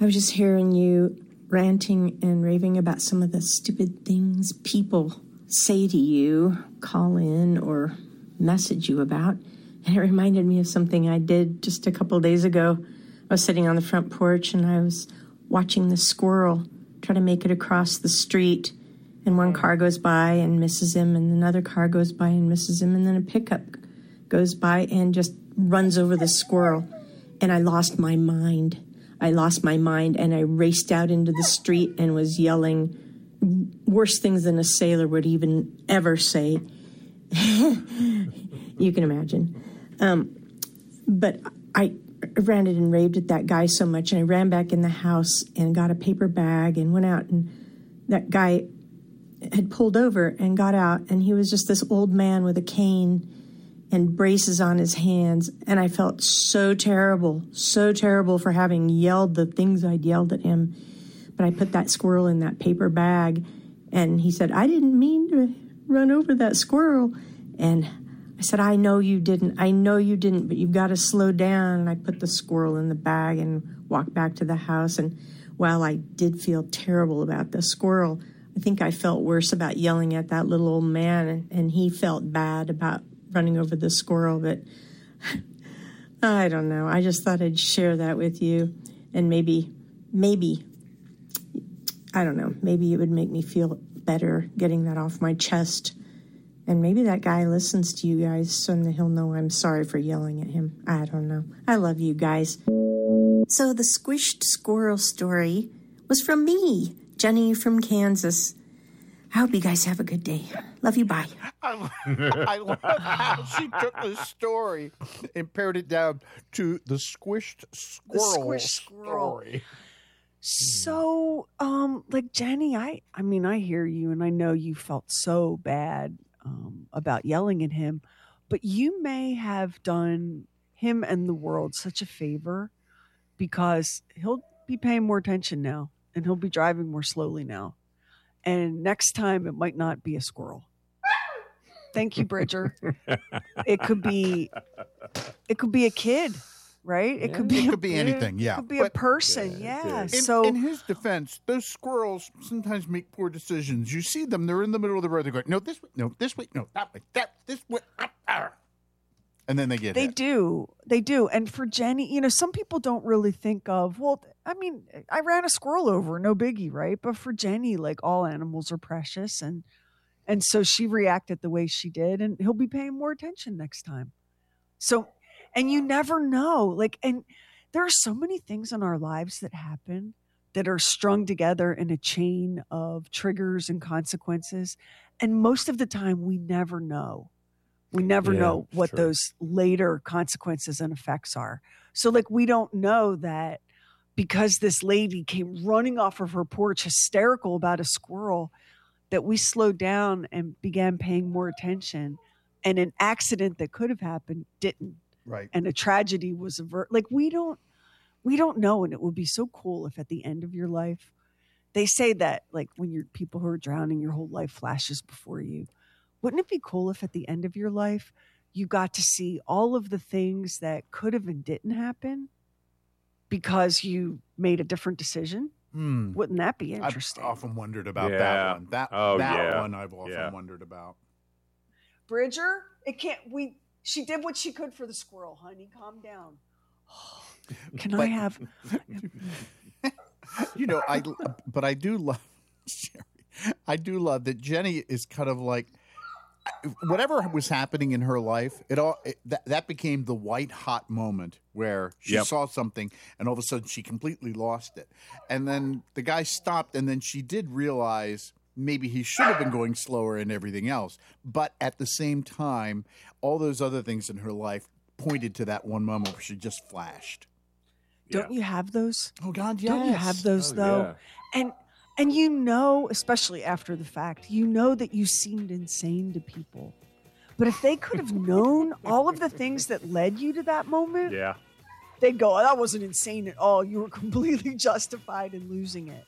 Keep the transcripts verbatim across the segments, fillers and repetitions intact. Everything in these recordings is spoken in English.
I was just hearing you ranting and raving about some of the stupid things people say to you, call in, or message you about. And it reminded me of something I did just a couple of days ago. I was sitting on the front porch and I was watching the squirrel try to make it across the street. And one car goes by and misses him, and another car goes by and misses him, and then a pickup goes by and just runs over the squirrel. And I lost my mind. I lost my mind, and I raced out into the street and was yelling worse things than a sailor would even ever say. You can imagine. Um, but I ranted and raved at that guy so much, and I ran back in the house and got a paper bag and went out, and that guy had pulled over and got out, and he was just this old man with a cane and braces on his hands, and I felt so terrible, so terrible for having yelled the things I'd yelled at him. But I put that squirrel in that paper bag, and he said, I didn't mean to run over that squirrel. And I said, I know you didn't. I know you didn't, but you've got to slow down. And I put the squirrel in the bag and walked back to the house. And while I did feel terrible about the squirrel, I think I felt worse about yelling at that little old man, and, and he felt bad about running over the squirrel. But I don't know. I just thought I'd share that with you, and maybe, maybe, I don't know, maybe it would make me feel better getting that off my chest. And maybe that guy listens to you guys, so he'll know I'm sorry for yelling at him. I don't know. I love you guys. So the squished squirrel story was from me, Jenny from Kansas. I hope you guys have a good day. Love you. Bye. I, I love how she took the story and pared it down to the squished squirrel, the squished squirrel. story. So, um, like Jenny, I, I mean, I hear you, and I know you felt so bad um, about yelling at him, but you may have done him and the world such a favor, because he'll be paying more attention now, and he'll be driving more slowly now. And next time, it might not be a squirrel. Thank you, Bridger. It could be, it could be a kid, right? It Yeah. could be, it a, could be anything. Yeah, it could be but, a person. Yeah. yeah. In, so, in his defense, those squirrels sometimes make poor decisions. You see them; they're in the middle of the road. They're going, "No, this way, no, this way, no, that way, that this way," ah, ah. And then they get they hit. do, they do. And for Jenny, you know, some people don't really think of, well, I mean, I ran a squirrel over, no biggie, right? But for Jenny, like, all animals are precious, and and so she reacted the way she did, and he'll be paying more attention next time. So, and you never know, like, and there are so many things in our lives that happen that are strung together in a chain of triggers and consequences, and most of the time we never know. We never Yeah, know what true. those later consequences and effects are. So, like, we don't know that because this lady came running off of her porch hysterical about a squirrel, that we slowed down and began paying more attention, and an accident that could have happened didn't. Right. And a tragedy was averted. Like, we don't, we don't know. And it would be so cool if at the end of your life, they say that, like, when you're people who are drowning, your whole life flashes before you. Wouldn't it be cool if at the end of your life, you got to see all of the things that could have and didn't happen because you made a different decision? Hmm. Wouldn't that be interesting? I've often wondered about Yeah. that one. That Oh, that yeah. one I've often Yeah. wondered about. Bridger, it can't, we, she did what she could for the squirrel, honey. Calm down. Can I But- have, You know, I but I do love Sherry. I do love that Jenny is kind of like whatever was happening in her life. It all it, that that became the white hot moment where she Yep. saw something and all of a sudden she completely lost it. And then the guy stopped, and then she did realize maybe he should have been going slower and everything else. But at the same time, all those other things in her life pointed to that one moment where she just flashed. don't you have those? Oh God, yes. Don't you have those Oh, though? And and you know, especially after the fact, you know that you seemed insane to people. But if they could have known all of the things that led you to that moment, Yeah. they'd go, oh, that wasn't insane at all. You were completely justified in losing it.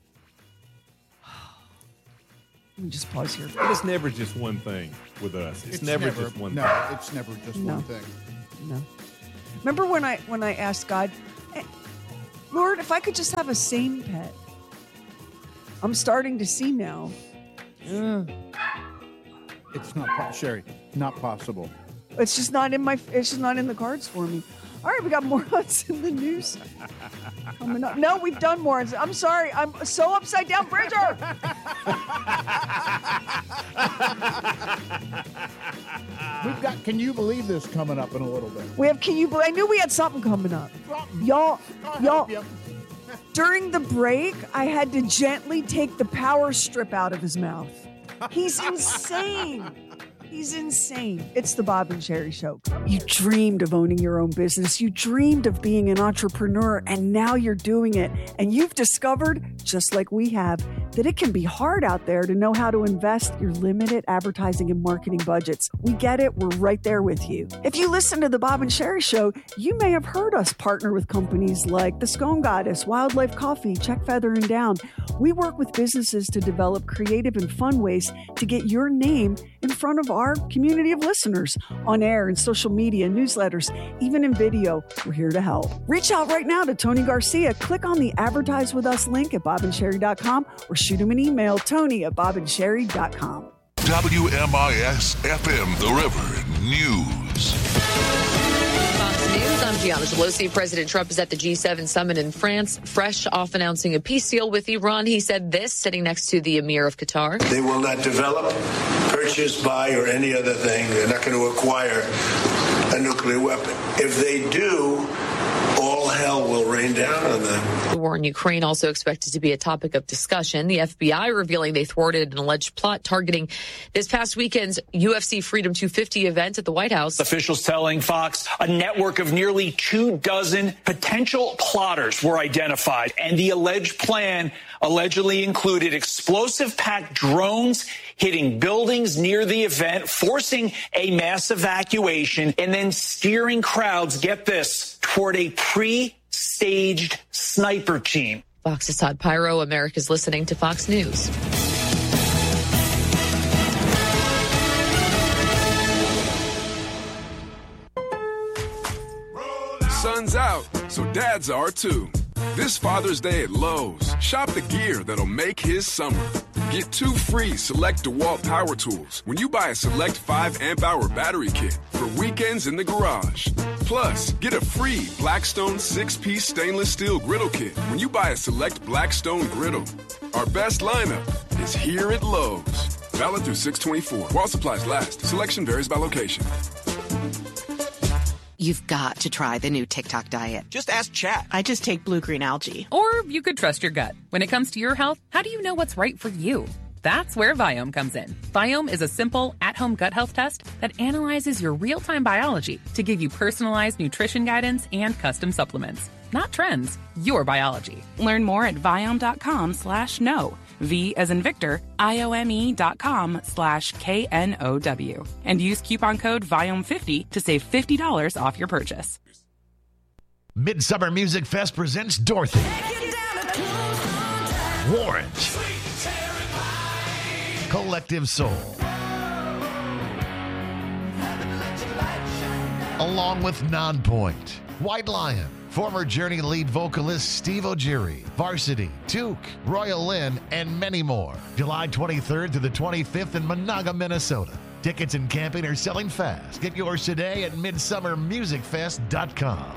Let me just pause here. But it's never just one thing with us. It's, never, just one no, thing. it's never just No. one thing. No. Remember when I when I asked God, eh, Lord, if I could just have a sane pet. I'm starting to see now. Yeah. It's not, po- Sherry, not possible. It's just not in my. It's just not in the cards for me. All right, we got morons in the news coming up. No, we've done morons. I'm sorry. I'm so upside down, Bridger. We've got Can You Believe This coming up in a little bit. We have Can You Believe? I knew we had something coming up. Y'all, y'all. During the break, I had to gently take the power strip out of his mouth. He's insane. He's insane. It's the Bob and Sherry Show. You dreamed of owning your own business. You dreamed of being an entrepreneur, and now you're doing it. And you've discovered, just like we have, that it can be hard out there to know how to invest your limited advertising and marketing budgets. We get it. We're right there with you. If you listen to the Bob and Sherry Show, you may have heard us partner with companies like The Scone Goddess, Wildlife Coffee, Check Feather and Down. We work with businesses to develop creative and fun ways to get your name in front of our community of listeners on air and social media, newsletters, even in video. We're here to help. Reach out right now to Tony Garcia. Click on the Advertise With Us link at bob and sherry dot com or shoot him an email, Tony at bob and sherry dot com. W M I S F M, The River News. Fox News, I'm Gianna Gelosi. President Trump is at the G seven summit in France, fresh off announcing a peace deal with Iran. He said this, sitting next to the Emir of Qatar. They will not develop, purchase, buy, or any other thing. They're not going to acquire a nuclear weapon. If they do, all hell will rain down on them. The war in Ukraine also expected to be a topic of discussion. The F B I revealing they thwarted an alleged plot targeting this past weekend's U F C Freedom two fifty event at the White House. Officials telling Fox a network of nearly two dozen potential plotters were identified, and the alleged plan allegedly included explosive-packed drones hitting buildings near the event, forcing a mass evacuation, and then steering crowds, get this, toward a pre-staged sniper team. Fox's Todd Pyro, America's listening to Fox News. Sun's out, so dads are too. This Father's Day at Lowe's, shop the gear that'll make his summer. Get two free Select DeWalt power tools when you buy a Select five amp hour battery kit for weekends in the garage. Plus, get a free Blackstone six piece stainless steel griddle kit when you buy a Select Blackstone griddle. Our best lineup is here at Lowe's. Valid through six twenty-four. While supplies last. Selection varies by location. You've got to try the new TikTok diet. Just ask Chat. I just take blue green algae. Or you could trust your gut. When it comes to your health, how do you know what's right for you? That's where Viome comes in. Viome is a simple, at-home gut health test that analyzes your real-time biology to give you personalized nutrition guidance and custom supplements. Not trends, your biology. Learn more at Viome.com slash no. V as in Victor, I-O-M-E dot com slash K N O W. And use coupon code Viome fifty to save fifty dollars off your purchase. Midsummer Music Fest presents Dorothy, Warrant, Collective Soul, along with Nonpoint, White Lion, former Journey lead vocalist Steve Ogiri, Varsity, Took, Royal Lynn, and many more. July twenty-third to the twenty-fifth in Monaga, Minnesota. Tickets and camping are selling fast. Get yours today at midsummer music fest dot com.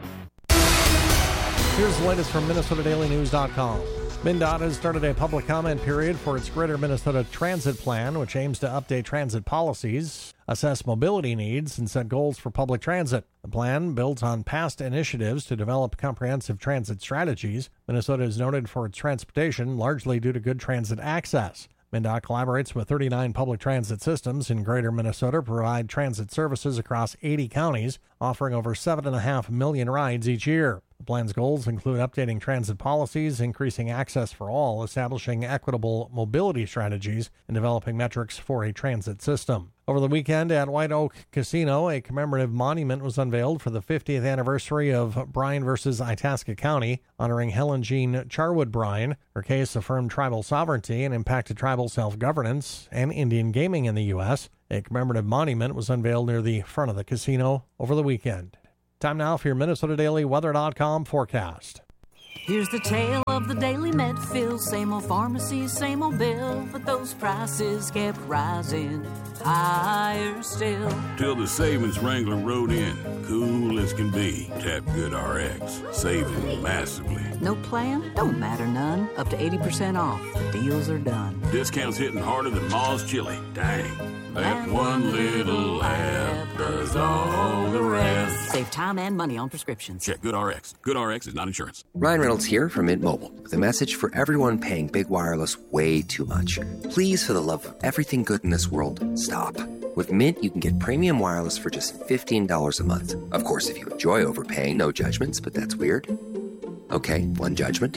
Here's the latest from Minnesota Daily News dot com. MnDOT has started a public comment period for its Greater Minnesota Transit Plan, which aims to update transit policies, assess mobility needs, and set goals for public transit. The plan builds on past initiatives to develop comprehensive transit strategies. Minnesota is noted for its transportation, largely due to good transit access. MnDOT collaborates with thirty-nine public transit systems in Greater Minnesota to provide transit services across eighty counties, offering over seven point five million rides each year. The plan's goals include updating transit policies, increasing access for all, establishing equitable mobility strategies, and developing metrics for a transit system. Over the weekend at White Oak Casino, a commemorative monument was unveiled for the fiftieth anniversary of Bryan versus Itasca County, honoring Helen Jean Charwood Bryan. Her case affirmed tribal sovereignty and impacted tribal self-governance and Indian gaming in the U S. A commemorative monument was unveiled near the front of the casino over the weekend. Time now for your Minnesota Daily Weather dot com forecast. Here's the tale of the daily med fill. Same old pharmacy, same old bill. But those prices kept rising higher still. Till the savings Wrangler rode in. Cool as can be. Tap GoodRx. Saving massively. No plan? Don't matter none. Up to eighty percent off. Deals are done. Discounts hitting harder than Ma's chili. Dang. That one little app does all the rest. Save time and money on prescriptions. Check GoodRx. GoodRx is not insurance. Ryan Reynolds here from Mint Mobile with a message for everyone paying big wireless way too much. Please, for the love of everything good in this world, stop. With Mint, you can get premium wireless for just fifteen dollars a month. Of course, if you enjoy overpaying, no judgments, but that's weird. Okay, one judgment.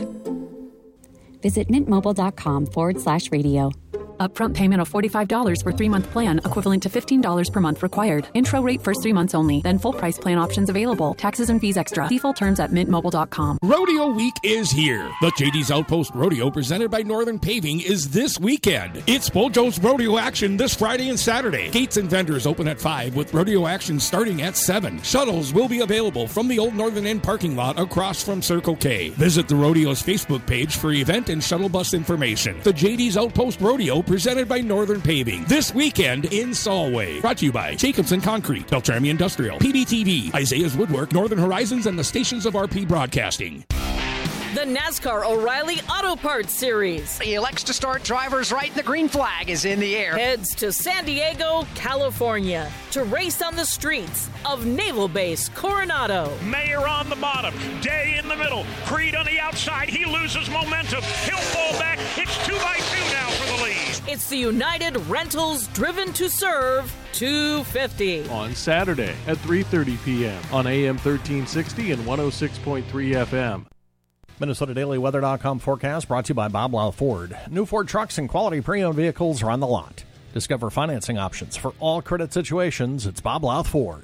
Visit mintmobile.com forward slash radio. Upfront payment of forty-five dollars for three-month plan, equivalent to fifteen dollars per month required. Intro rate first three months only, then full price plan options available. Taxes and fees extra. See full terms at mint mobile dot com. Rodeo Week is here. The J D's Outpost Rodeo presented by Northern Paving is this weekend. It's Bojo's Rodeo action this Friday and Saturday. Gates and vendors open at five with rodeo action starting at seven. Shuttles will be available from the Old Northern End parking lot across from Circle K. Visit the Rodeo's Facebook page for event and shuttle bus information. The J D's Outpost Rodeo presented by Northern Paving this weekend in Solway. Brought to you by Jacobson Concrete, Beltrami Industrial, P B T V, Isaiah's Woodwork, Northern Horizons, and the stations of R P Broadcasting. The NASCAR O'Reilly Auto Parts Series. He elects to start drivers right, and the green flag is in the air. Heads to San Diego, California, to race on the streets of Naval Base Coronado. Mayer on the bottom, Day in the middle, Creed on the outside. He loses momentum. He'll fall back. It's two by two now for the lead. It's the United Rentals Driven to Serve two fifty. On Saturday at three thirty p.m. on A M thirteen sixty and one oh six point three F M. Minnesota Daily Weather dot com forecast brought to you by Bob Lau Ford. New Ford trucks and quality pre-owned vehicles are on the lot. Discover financing options for all credit situations. It's Bob Lau Ford.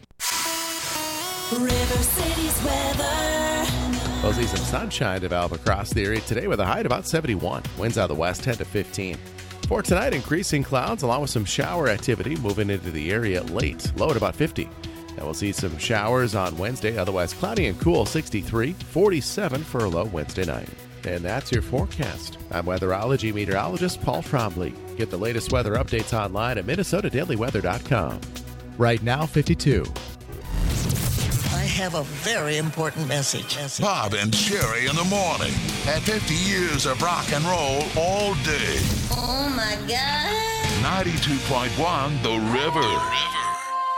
River City's weather. We'll see some sunshine develop across the area today with a high at about seventy-one. Winds out of the west ten to fifteen. For tonight, increasing clouds along with some shower activity moving into the area late. Low at about fifty. And we'll see some showers on Wednesday, otherwise cloudy and cool, sixty-three, forty-seven for a low Wednesday night. And that's your forecast. I'm weatherology meteorologist Paul Trombley. Get the latest weather updates online at Minnesota Daily Weather dot com. Right now, fifty-two. I have a very important message. Bob and Sherry in the morning. At fifty years of rock and roll all day. Oh, my God. ninety-two point one The River.